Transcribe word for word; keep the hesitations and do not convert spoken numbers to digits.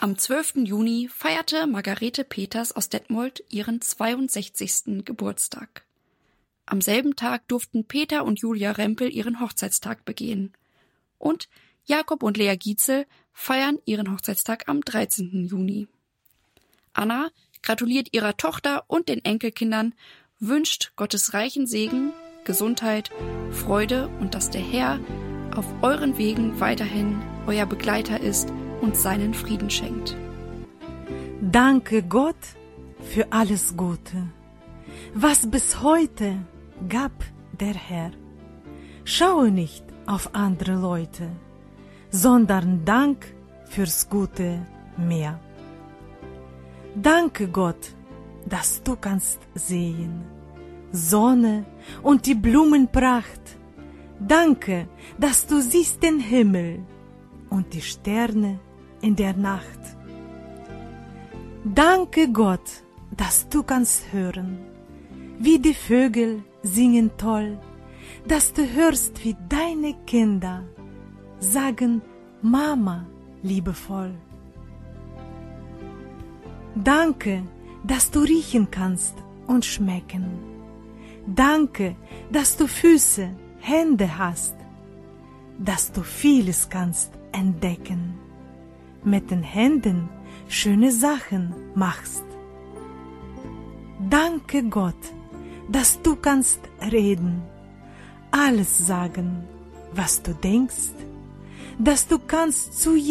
Am zwölften Juni feierte Margarete Peters aus Detmold ihren zweiundsechzigsten Geburtstag. Am selben Tag durften Peter und Julia Rempel ihren Hochzeitstag begehen. Und Jakob und Lea Gietzel feiern ihren Hochzeitstag am dreizehnten Juni. Anna gratuliert ihrer Tochter und den Enkelkindern, wünscht Gottes reichen Segen, Gesundheit, Freude und dass der Herr auf euren Wegen weiterhin euer Begleiter ist und seinen Frieden schenkt. Danke Gott für alles Gute, was bis heute gab der Herr. Schaue nicht auf andere Leute, sondern Dank fürs Gute mehr. Danke Gott, dass du kannst sehen, Sonne und die Blumenpracht. Danke, dass du siehst den Himmel und die Sterne in der Nacht. Danke Gott, dass du kannst hören, wie die Vögel singen toll, dass du hörst, wie deine Kinder sagen Mama liebevoll. Danke, dass du riechen kannst und schmecken. Danke, dass du Füße, Hände hast, dass du vieles kannst entdecken, mit den Händen schöne Sachen machst. Danke Gott, dass du kannst reden, alles sagen, was du denkst, dass du kannst zu